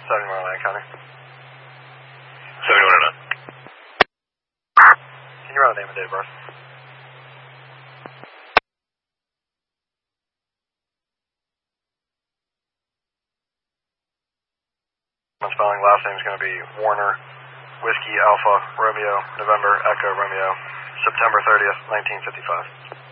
7109 County. 7109. Can you run the name and date of birth? Spelling, last name is going to be Warner, Whiskey Alpha Romeo November Echo Romeo, September 30th, 1955.